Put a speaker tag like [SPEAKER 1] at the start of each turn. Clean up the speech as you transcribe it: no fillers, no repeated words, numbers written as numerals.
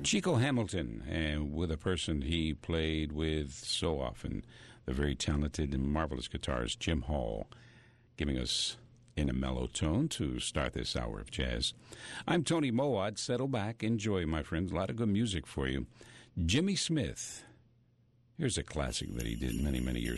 [SPEAKER 1] Chico Hamilton, and with a person he played with so often, the very talented and marvelous guitarist Jim Hall, giving us in a mellow tone to start this hour of jazz. I'm Tony Mowat. Settle back, enjoy, my friends. A lot of good music for you. Jimmy Smith. Here's a classic that he did many, many years